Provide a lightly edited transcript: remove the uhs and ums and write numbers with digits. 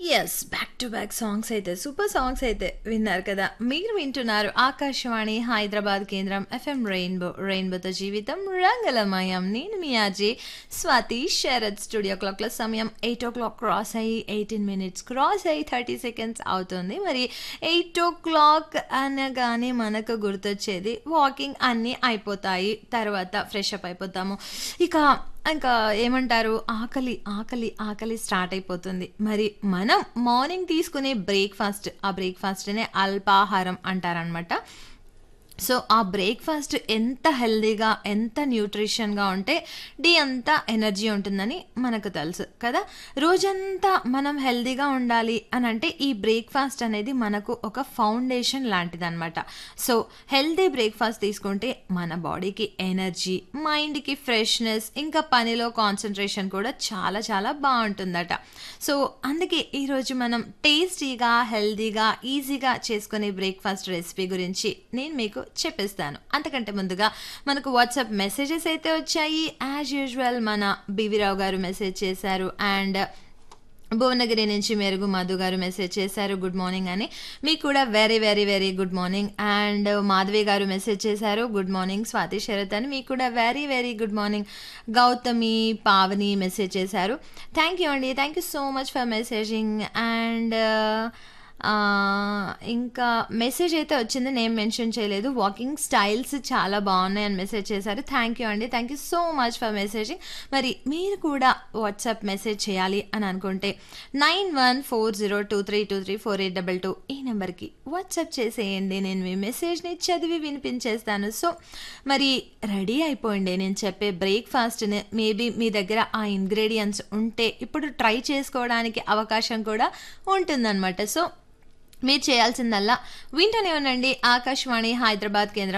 Yes. Back to back songs అయితే super songs అయితే విన్నారు కదా! మీరు వింటున్నారు ఆకాశవాణి హైదరాబాద్ కేంద్రం ఎఫ్ఎం రెయిన్బోతో జీవితం రంగులమయం. నేను మీ ఆర్‌జే స్వాతి శరత్. స్టూడియో క్లాక్‌లో సమయం 8:00 క్రాస్ అయ్యి 18 మినిట్స్ క్రాస్ అయ్యి 30 సెకండ్స్ అవుతుంది. మరి 8:00 అనగానే మనకు గుర్తొచ్చేది వాకింగ్ అన్నీ అయిపోతాయి. తర్వాత ఫ్రెష్ అప్ అయిపోతాము. ఇంకా ఏమంటారు ఆకలి స్టార్ట్ అయిపోతుంది. మరి మనం మార్నింగ్ తీసుకునే బ్రేక్‌ఫాస్ట్, ఆ బ్రేక్‌ఫాస్ట్‌నే అల్పాహారం అంటారనమాట. సో, ఆ బ్రేక్‌ఫాస్ట్ ఎంత హెల్తీగా, ఎంత న్యూట్రిషన్‌గా ఉంటే డే అంతా ఎనర్జీ ఉంటుందని మనకు తెలుసు కదా! రోజంతా మనం హెల్తీగా ఉండాలి అనంటే ఈ బ్రేక్‌ఫాస్ట్ అనేది మనకు ఒక ఫౌండేషన్ లాంటిదనమాట. సో, హెల్తీ బ్రేక్‌ఫాస్ట్ తీసుకుంటే మన బాడీకి ఎనర్జీ, మైండ్‌కి ఫ్రెష్‌నెస్, ఇంకా పనిలో కాన్సంట్రేషన్ కూడా చాలా చాలా బావుంటుందట. సో, అందుకే ఈరోజు మనం టేస్టీగా, హెల్తీగా, ఈజీగా చేసుకునే బ్రేక్‌ఫాస్ట్ రెసిపీ గురించి నేను మీకు చెప్పేస్తాను. అంతకంటే ముందుగా మనకు వాట్సాప్ మెసేజెస్ అయితే వచ్చాయి. యాజ్ యూజువల్ మన బీవీ రావు గారు మెసేజ్ చేశారు. అండ్ భువనగిరి నుంచి మెరుగు మధు గారు మెసేజ్ చేశారు గుడ్ మార్నింగ్ అని. మీకు కూడా very very very good morning. And Madhavi గారు మెసేజ్ చేశారు గుడ్ మార్నింగ్ స్వాతి శరత్ అని. మీకు కూడా very very good morning. Gautami Pavani message చేశారు. థ్యాంక్ యూ అండి, thank you so much for messaging. And ఇంకా మెసేజ్ అయితే వచ్చింది, నేమ్ మెన్షన్ చేయలేదు. వాకింగ్ స్టైల్స్ చాలా బాగున్నాయి అని మెసేజ్ చేశారు. థ్యాంక్ యూ అండి, thank you so much for messaging. మరి మీరు కూడా వాట్సాప్ మెసేజ్ చేయాలి అని అనుకుంటే 914023234822 ఈ నెంబర్కి వాట్సాప్ చేసేయండి. నేను మీ మెసేజ్ని చదివి వినిపించేస్తాను. సో మరి రెడీ అయిపోయింది నేను చెప్పే బ్రేక్ఫాస్ట్ని. మేబీ మీ దగ్గర ఆ ఇంగ్రీడియంట్స్ ఉంటే ఇప్పుడు ట్రై చేసుకోవడానికి అవకాశం కూడా ఉంటుందన్నమాట. సో మీరు చేయాల్సిందల్లా వింటూనే ఉండండి ఆకాశవాణి హైదరాబాద్ కేంద్రం